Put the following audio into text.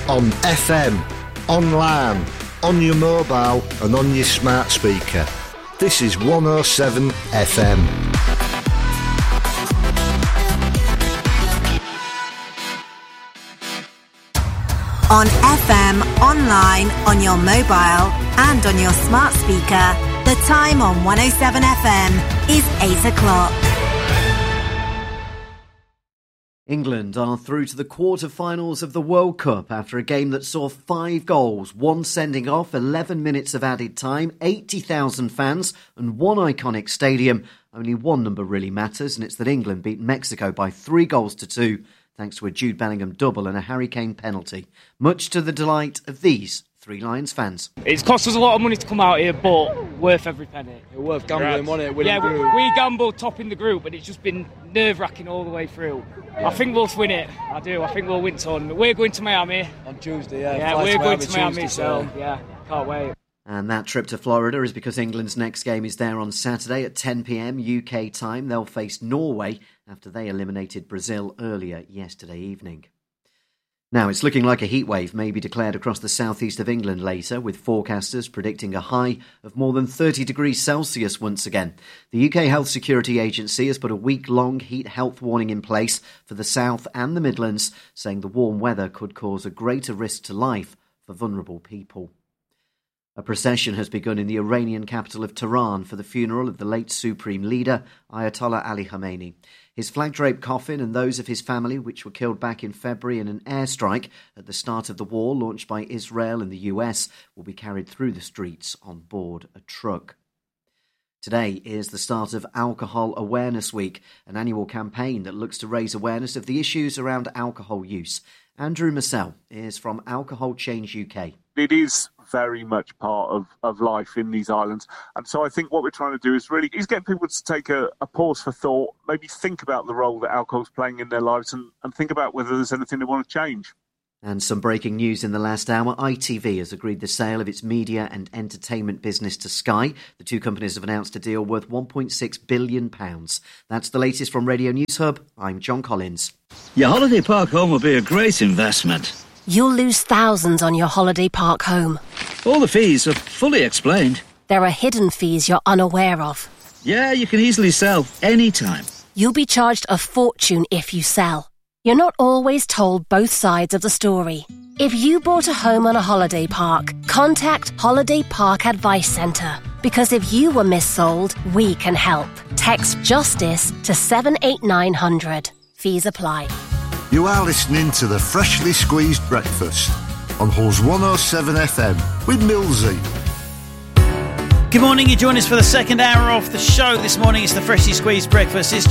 on FM, online, on your mobile and on your smart speaker. This is 107 FM. On FM, online, on your mobile and on your smart speaker, the time on 107 FM is 8 o'clock. England are through to the quarter-finals of the World Cup after a game that saw 5 goals, 1 sending off, 11 minutes of added time, 80,000 fans and 1 iconic stadium. Only one number really matters, and it's that England beat Mexico by 3-2, thanks to a Jude Bellingham double and a Harry Kane penalty, much to the delight of these 3 Lions fans. It's cost us a lot of money to come out here, but worth every penny. It was worth gambling, wasn't it? Yeah, we gambled topping the group, but it's just been nerve-wracking all the way through. Yeah. I think we'll win it. I do. I think we'll win ton. We're going to Miami. On Tuesday, yeah. Yeah, we're going to Miami, so yeah, can't wait. And that trip to Florida is because England's next game is there on Saturday at 10 p.m. UK time. They'll face Norway after they eliminated Brazil earlier yesterday evening. Now, it's looking like a heatwave may be declared across the southeast of England later, with forecasters predicting a high of more than 30 degrees Celsius once again. The UK Health Security Agency has put a week-long heat health warning in place for the south and the Midlands, saying the warm weather could cause a greater risk to life for vulnerable people. A procession has begun in the Iranian capital of Tehran for the funeral of the late Supreme Leader, Ayatollah Ali Khamenei. His flag-draped coffin and those of his family, which were killed back in February in an airstrike at the start of the war launched by Israel and the US, will be carried through the streets on board a truck. Today is the start of Alcohol Awareness Week, an annual campaign that looks to raise awareness of the issues around alcohol use. Andrew Massell is from Alcohol Change UK. It is very much part of life in these islands. And so I think what we're trying to do is get people to take a pause for thought, maybe think about the role that alcohol's playing in their lives and think about whether there's anything they want to change. And some breaking news in the last hour. ITV has agreed the sale of its media and entertainment business to Sky. The two companies have announced a deal worth £1.6 billion. That's the latest from Radio News Hub. I'm John Collins. Your holiday park home will be a great investment. You'll lose thousands on your holiday park home. All the fees are fully explained. There are hidden fees you're unaware of. Yeah, you can easily sell anytime. You'll be charged a fortune if you sell. You're not always told both sides of the story. If you bought a home on a holiday park, contact Holiday Park Advice Centre. Because if you were missold, we can help. Text JUSTICE to 78900. Fees apply. You are listening to the Freshly Squeezed Breakfast on Hull's 107 FM with Millsy. Good morning, you join us for the second hour of the show. This morning it's the Freshly Squeezed Breakfast. It's